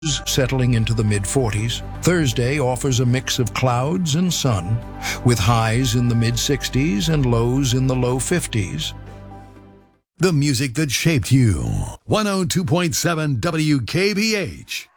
settling into the mid-40s. Thursday offers a mix of clouds and sun, with highs in the mid-60s and lows in the low 50s. The music that shaped you. 102.7 WKBH.